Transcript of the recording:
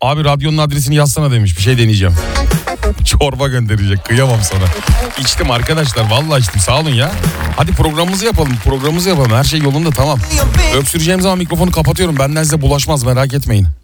Abi radyonun adresini yazsana demiş. Bir şey deneyeceğim. Çorba gönderecek. Kıyamam sana. İçtim arkadaşlar. Vallahi içtim. Sağ olun ya. Hadi programımızı yapalım. Her şey yolunda, tamam. Öksüreceğim zaman mikrofonu kapatıyorum. Benden size bulaşmaz, merak etmeyin.